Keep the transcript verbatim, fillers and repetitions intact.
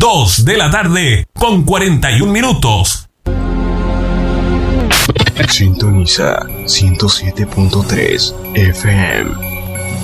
dos de la tarde con cuarenta y un minutos. Sintoniza ciento siete punto tres F M.